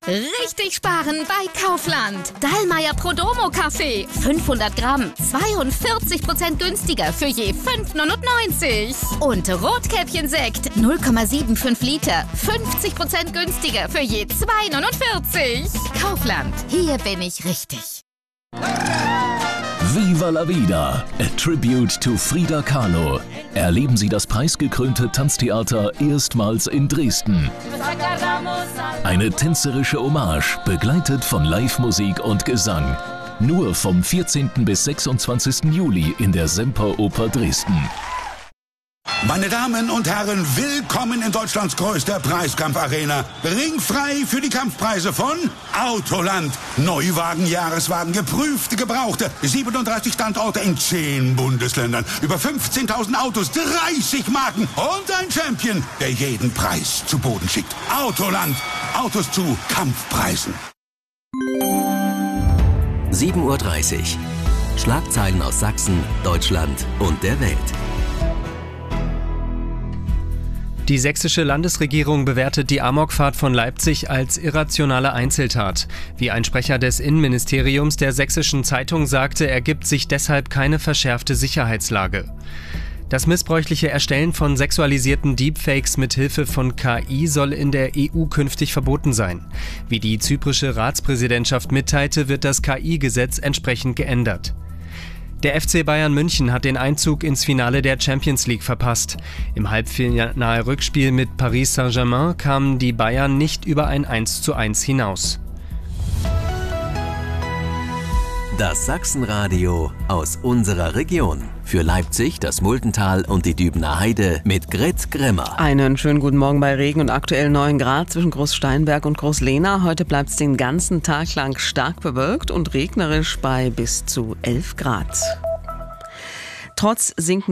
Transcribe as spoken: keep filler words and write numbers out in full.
Richtig sparen bei Kaufland. Dallmayr Prodomo Kaffee. fünfhundert Gramm. zweiundvierzig Prozent günstiger für je fünf neunundneunzig. Und Rotkäppchen Sekt. null Komma fünfundsiebzig Liter. fünfzig Prozent günstiger für je zwei neunundvierzig. Kaufland. Hier bin ich richtig. Viva la Vida, a tribute to Frida Kahlo. Erleben Sie das preisgekrönte Tanztheater erstmals in Dresden. Eine tänzerische Hommage, begleitet von Live-Musik und Gesang. Nur vom vierzehnten bis sechsundzwanzigsten Juli in der Semperoper Dresden. Meine Damen und Herren, willkommen in Deutschlands größter Preiskampfarena. Ringfrei für die Kampfpreise von Autoland. Neuwagen, Jahreswagen, geprüfte, gebrauchte. siebenunddreißig Standorte in zehn Bundesländern. Über fünfzehntausend Autos, dreißig Marken und ein Champion, der jeden Preis zu Boden schickt. Autoland. Autos zu Kampfpreisen. sieben Uhr dreißig. Schlagzeilen aus Sachsen, Deutschland und der Welt. Die sächsische Landesregierung bewertet die Amokfahrt von Leipzig als irrationale Einzeltat. Wie ein Sprecher des Innenministeriums der Sächsischen Zeitung sagte, ergibt sich deshalb keine verschärfte Sicherheitslage. Das missbräuchliche Erstellen von sexualisierten Deepfakes mit Hilfe von K I soll in der E U künftig verboten sein. Wie die zyprische Ratspräsidentschaft mitteilte, wird das K I-Gesetz entsprechend geändert. Der F C Bayern München hat den Einzug ins Finale der Champions League verpasst. Im Halbfinal-Rückspiel mit Paris Saint-Germain kamen die Bayern nicht über ein eins zu eins hinaus. Das Sachsenradio aus unserer Region. Für Leipzig, das Muldental und die Dübener Heide mit Grit Grimmer. Einen schönen guten Morgen bei Regen und aktuell neun Grad zwischen Großsteinberg und Großlehna. Heute bleibt es den ganzen Tag lang stark bewölkt und regnerisch bei bis zu elf Grad. Trotz sinkender